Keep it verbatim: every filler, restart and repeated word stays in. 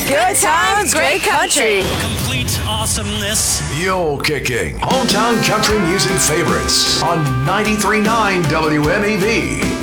Good times, great country. Complete awesomeness. Mule Kicking. Hometown country music favorites on ninety-three point nine W M E V.